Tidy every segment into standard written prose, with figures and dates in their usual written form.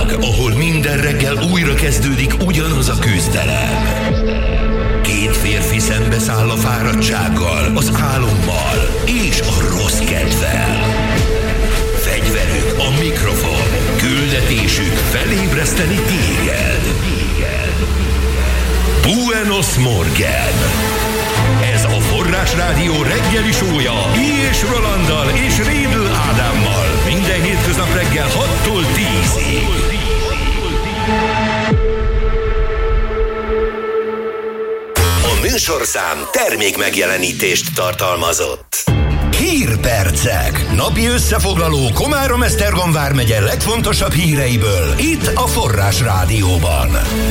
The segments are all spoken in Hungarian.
világ, ahol minden reggel újra kezdődik ugyanaz a küzdelem. Két férfi szembeszáll a fáradtsággal, az álommal és a rossz kedvel. Fegyverük a mikrofon, küldetésük felébreszteni téged. Buenos Morgen! Ez a Forrás Rádió reggeli show-ja I. Rolanddal és Rédl Ádámmal minden hétköznap reggel 6-tól 10-ig. A műsorszám termék megjelenítést tartalmazott. Hírpercek. Napi összefoglaló Komárom-Esztergom vármegye legfontosabb híreiből itt a Forrás Rádióban.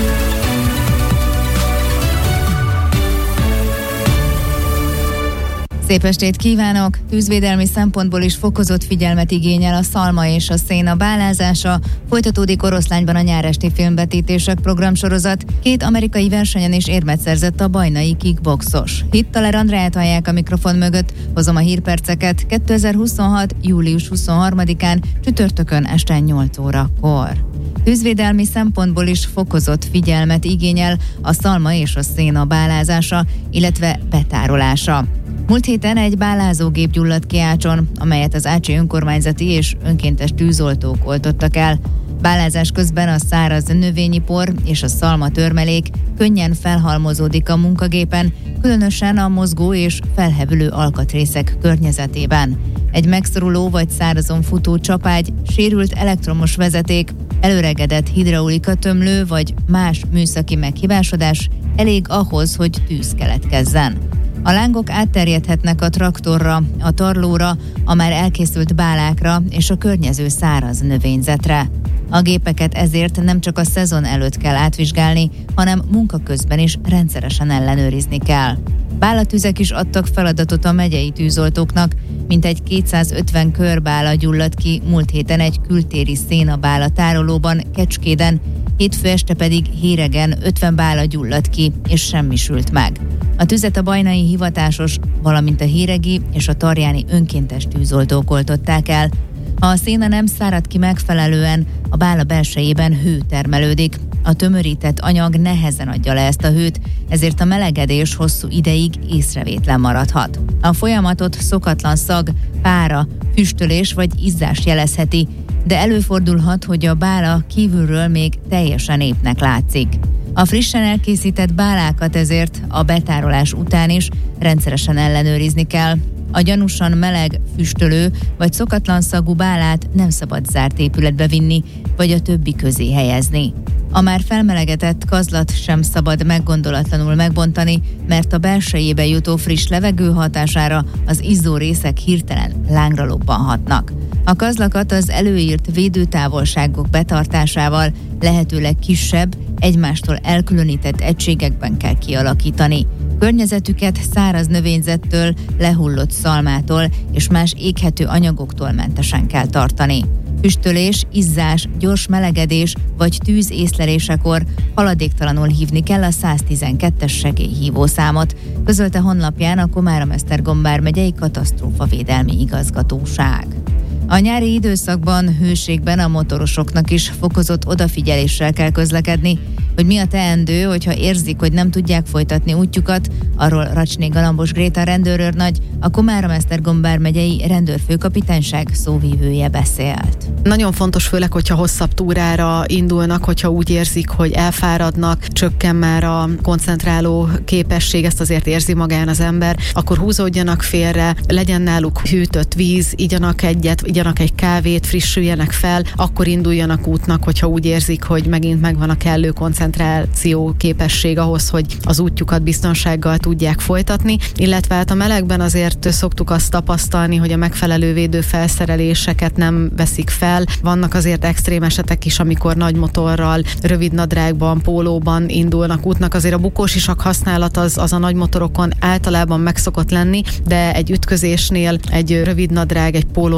Szép estét kívánok! Tűzvédelmi szempontból is fokozott figyelmet igényel a szalma és a széna bálázása. Folytatódik Oroszlányban a nyáresti filmvetítések programsorozat. 2 amerikai versenyen is érmet szerzett a bajnai kickboxos. Hittaler Andreát hallják a mikrofon mögött. Hozom a hírperceket 2026. július 23-án csütörtökön este 8 órakor. Tűzvédelmi szempontból is fokozott figyelmet igényel a szalma és a széna bálázása, illetve betárolása. Múlt héten egy bálázógép gyulladt ki Ácson, amelyet az ácsi önkormányzati és önkéntes tűzoltók oltottak el. Bálázás közben a száraz növényi por és a szalma törmelék könnyen felhalmozódik a munkagépen, különösen a mozgó és felhevülő alkatrészek környezetében. Egy megszoruló vagy szárazon futó csapágy, sérült elektromos vezeték, előregedett hidraulika tömlő vagy más műszaki meghibásodás elég ahhoz, hogy tűz keletkezzen. A lángok átterjedhetnek a traktorra, a tarlóra, a már elkészült bálákra és a környező száraz növényzetre. A gépeket ezért nem csak a szezon előtt kell átvizsgálni, hanem munka közben is rendszeresen ellenőrizni kell. Bálatüzek is adtak feladatot a megyei tűzoltóknak, mintegy 250 körbála gyulladt ki múlt héten egy kültéri szénabála tárolóban, Kecskéden, hétfő este pedig Héregen 50 bála gyulladt ki, és semmisült meg. A tüzet a bajnai hivatásos, valamint a híregi és a tarjáni önkéntes tűzoltók oltották el. Ha a széna nem szárad ki megfelelően, a bála belsejében hő termelődik. A tömörített anyag nehezen adja le ezt a hőt, ezért a melegedés hosszú ideig észrevétlen maradhat. A folyamatot szokatlan szag, pára, füstölés vagy izzás jelezheti, de előfordulhat, hogy a bála kívülről még teljesen épnek látszik. A frissen elkészített bálákat ezért a betárolás után is rendszeresen ellenőrizni kell. A gyanúsan meleg, füstölő vagy szokatlan szagú bálát nem szabad zárt épületbe vinni, vagy a többi közé helyezni. A már felmelegedett kazlat sem szabad meggondolatlanul megbontani, mert a belsejébe jutó friss levegő hatására az izzó részek hirtelen lángra lobbanhatnak. A kazlakat az előírt védőtávolságok betartásával lehetőleg kisebb, egymástól elkülönített egységekben kell kialakítani. Környezetüket száraz növényzettől, lehullott szalmától és más éghető anyagoktól mentesen kell tartani. Füstölés, izzás, gyors melegedés vagy tűz észlelésekor haladéktalanul hívni kell a 112-es segélyhívószámot, közölte honlapján a Komárom-Esztergom vármegyei katasztrófavédelmi igazgatóság. A nyári időszakban, hőségben a motorosoknak is fokozott odafigyeléssel kell közlekedni. Hogy mi a teendő, hogyha érzik, hogy nem tudják folytatni útjukat, arról Racsné Galambos Gréta rendőrőrnagy, a Komárom-Esztergom vármegyei rendőrfőkapitányság szóvívője beszélt. Nagyon fontos, főleg, hogyha hosszabb túrára indulnak, hogyha úgy érzik, hogy elfáradnak, csökken már a koncentráló képesség, ezt azért érzi magán az ember, akkor húzódjanak félre, legyen náluk hűtött víz, igyanak egyet, igyanak egy kávét, frissüljenek fel, akkor induljanak útnak, hogyha úgy érzik, hogy megint megvan a kellő koncentráció képesség ahhoz, hogy az útjukat biztonsággal tudják folytatni, illetve hát a melegben azért szoktuk azt tapasztalni, hogy a megfelelő védőfelszereléseket nem veszik fel. Vannak azért extrém esetek is, amikor nagy motorral, rövid nadrágban, pólóban indulnak útnak. Azért a bukósisak használat az a nagy motorokon általában meg szokott lenni, de egy ütközésnél egy rövid nadrág, egy póló nem fog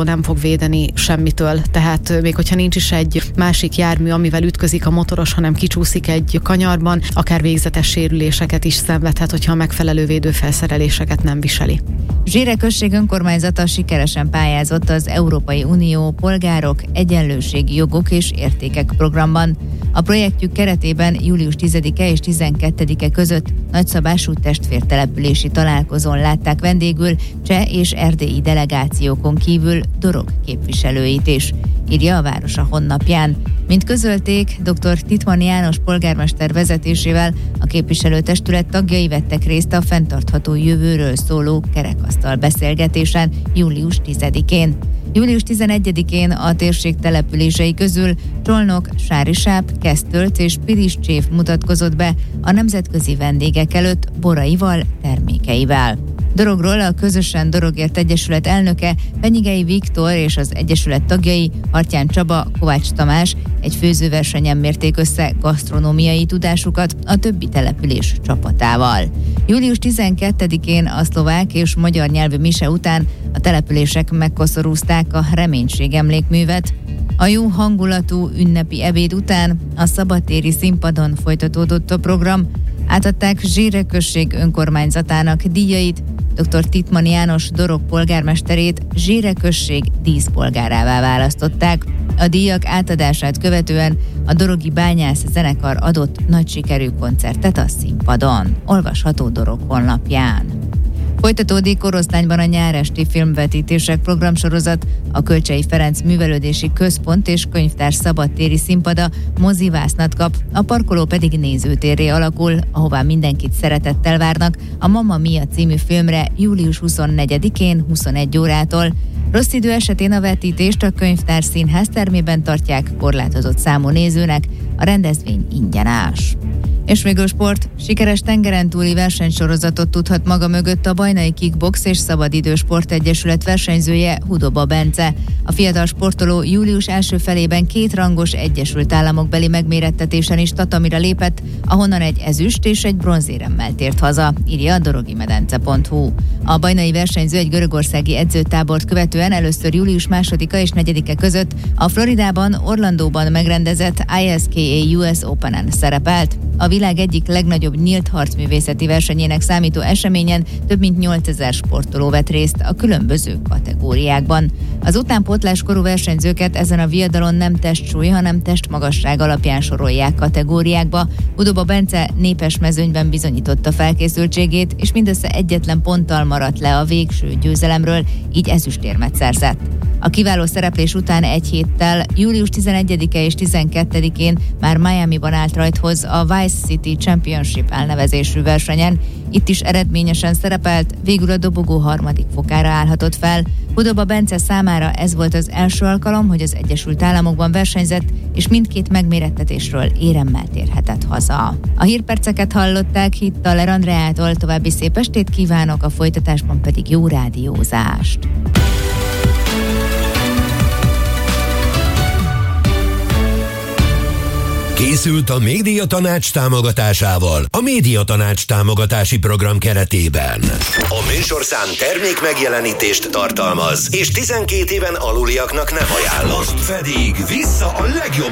védeni semmitől. Tehát még hogyha nincs is egy másik jármű, amivel ütközik a motoros, hanem kicsúszik egy kanyarban, akár végzetes sérüléseket is szenvedhet, hogyha a megfelelő védőfelszereléseket nem viseli. Zsíre község önkormányzata sikeresen pályázott az Európai Unió polgárok egyenlőségi jogok és értékek programban. A projektjük keretében július 10-e és 12-e között nagyszabású testvértelepülési találkozón látták vendégül cseh és erdélyi delegációkon kívül Dorog képviselőit is, írja a város a honlapján. Mint közölték, dr. Tittmann János polgármester vezetésével a képviselőtestület tagjai vettek részt a fenntartható jövőről szóló kerekasztal beszélgetésen július 10-én. Július 11-én a térség települései közül Csolnok, Sárisáp, Kesztölc és Piliscsév mutatkozott be a nemzetközi vendégek előtt boraival, termékeivel. Dorogról a Közösen Dorogért Egyesület elnöke Penyigei Viktor és az Egyesület tagjai Hartyán Csaba, Kovács Tamás egy főzőversenyen mérték össze gasztronómiai tudásukat a többi település csapatával. Július 12-én a szlovák és magyar nyelvű mise után a települések megkoszorúzták a Reménység emlékművet. A jó hangulatú ünnepi ebéd után a szabadtéri színpadon folytatódott a program, átadták Zsíre község önkormányzatának díjait, dr. Tittmann János Dorog polgármesterét Zsíre község díszpolgárává választották. A díjak átadását követően a Dorogi Bányász zenekar adott nagy sikerű koncertet a színpadon. Olvasható Dorog honlapján. Folytatódik Oroszlányban a nyáresti filmvetítések programsorozat, a Kölcsey Ferenc Művelődési Központ és Könyvtár szabadtéri színpada mozivásznat kap, a parkoló pedig nézőtérré alakul, ahová mindenkit szeretettel várnak a Mamma Mia című filmre július 24-én 21 órától. Rossz idő esetén a vetítést a Könyvtár Színház termében tartják korlátozott számú nézőnek, a rendezvény ingyenes. És végül sport, sikeres tengeren túli versenysorozatot tudhat maga mögött a Bajnai Kickbox és Szabadidő Sportegyesület versenyzője, Hudoba Bence. A fiatal sportoló július első felében 2 rangos Egyesült Államokbeli megmérettetésen is tatamira lépett, ahonnan egy ezüst és egy bronzéremmel tért haza, írja a dorogimedence.hu. A bajnai versenyző egy görögországi edzőtábort követően először július 2-a és 4-e között a Floridában, Orlandóban megrendezett ISKA US Open-en szerepelt. A világ egyik legnagyobb nyílt harcművészeti versenyének számító eseményen több mint 8000 sportoló vett részt a különböző kategóriákban. Az utánpótláskorú versenyzőket ezen a viadalon nem testsúly, hanem testmagasság alapján sorolják kategóriákba. Hudoba Bence népes mezőnyben bizonyította felkészültségét, és mindössze egyetlen ponttal maradt le a végső győzelemről, így ezüstérmet szerzett. A kiváló szereplés után egy héttel, július 11-e és 12-én már Miamiban állt rajthoz a Vice City Championship elnevezésű versenyen. Itt is eredményesen szerepelt, végül a dobogó 3. fokára állhatott fel. Hudoba Bence számára ez volt az első alkalom, hogy az Egyesült Államokban versenyzett, és mindkét megmérettetésről éremmel térhetett haza. A hírperceket hallották Hittaler Andreától, további szép estét kívánok, a folytatásban pedig jó rádiózást. Készült a Médiatanács támogatásával a Médiatanács támogatási program keretében. A műsorszám termék megjelenítést tartalmaz, és 12 éven aluliaknak nem ajánlott. Most pedig vissza a legjobb